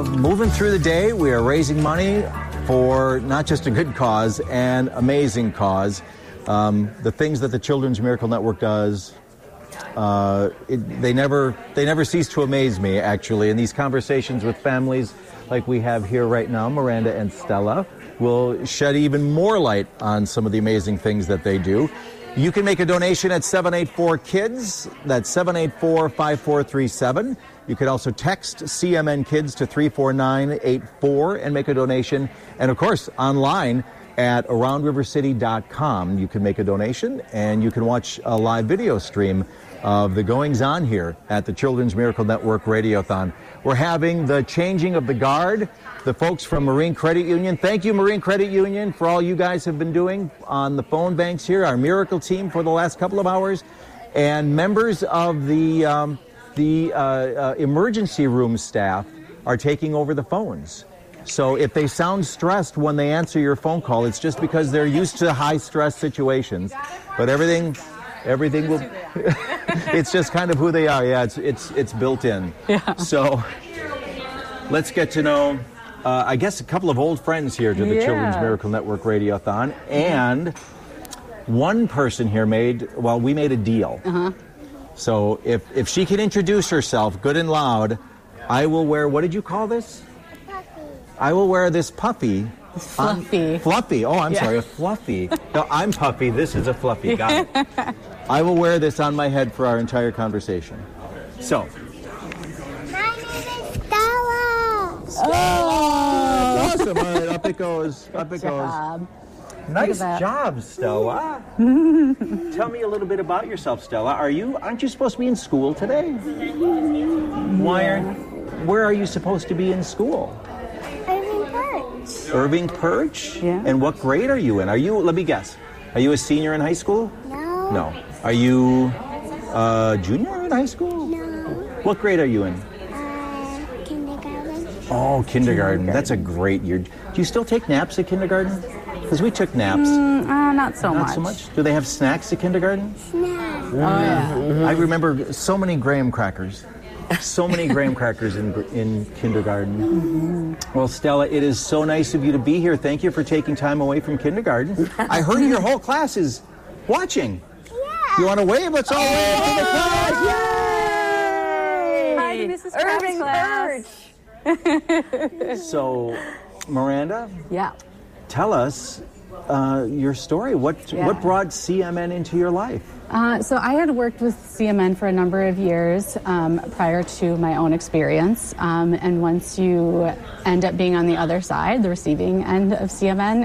moving through the day. We are raising money for not just a good cause, an amazing cause. The things that the Children's Miracle Network does, they never cease to amaze me, actually. And these conversations with families like we have here right now, Miranda and Stella, will shed even more light on some of the amazing things that they do. You can make a donation at 784-KIDS. That's 784-5437. You can also text CMN Kids to 34984 and make a donation. And, of course, online at AroundRiverCity.com. You can make a donation, and you can watch a live video stream of the goings-on here at the Children's Miracle Network Radiothon. We're having the changing of the guard, the folks from Marine Credit Union. Thank you, Marine Credit Union, for all you guys have been doing on the phone banks here, our Miracle team for the last couple of hours, and members of the emergency room staff are taking over the phones. So if they sound stressed when they answer your phone call, it's just because they're used to high-stress situations. But everything will... It's just kind of who they are. Yeah, it's built in. Yeah. So let's get to know, I guess, a couple of old friends here to the Children's Miracle Network Radiothon. And one person here we made a deal. Uh-huh. So if she can introduce herself good and loud, I will wear, what did you call this? I will wear this puffy. Fluffy. Fluffy. Oh, I'm sorry, a fluffy. No, I'm puffy. This is a fluffy. Got it. I will wear this on my head for our entire conversation. So. My name is Stella. Oh, awesome. All right, up it goes. Up it goes. Nice job, Stella. Tell me a little bit about yourself, Stella. Aren't you supposed to be in school today? Where are you supposed to be in school? Irving Perch? Yeah. And what grade are you in? Let me guess, are you a senior in high school? No. Are you a junior in high school? No. What grade are you in? Kindergarten. Oh, kindergarten. That's a great year. Do you still take naps at kindergarten? Because we took naps. Not so much. Not so much? Do they have snacks at kindergarten? Snacks. Oh, yeah. Mm-hmm. I remember so many graham crackers. So many graham crackers in kindergarten. Mm-hmm. Well, Stella, it is so nice of you to be here. Thank you for taking time away from kindergarten. I heard your whole class is watching. Yeah. You want to wave? Let's all wave to the class. Yay! Hi to Mrs. Irving Perch. So, Miranda? Yeah. Tell us your story. What brought CMN into your life? So I had worked with CMN for a number of years prior to my own experience. And once you end up being on the other side, the receiving end of CMN,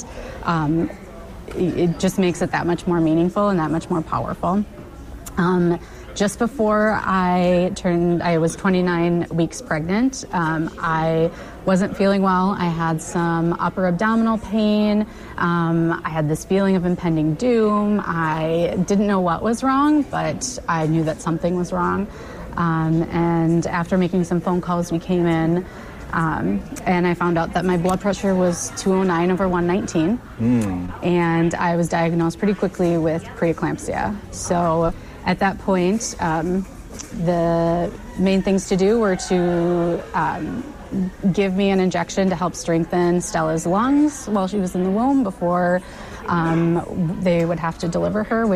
it just makes it that much more meaningful and that much more powerful. Just before I was 29 weeks pregnant. I wasn't feeling well. I had some upper abdominal pain. I had this feeling of impending doom. I didn't know what was wrong, but I knew that something was wrong. And after making some phone calls, we came in, and I found out that my blood pressure was 209/119. And I was diagnosed pretty quickly with preeclampsia. So at that point, the main things to do were to give me an injection to help strengthen Stella's lungs while she was in the womb before they would have to deliver her,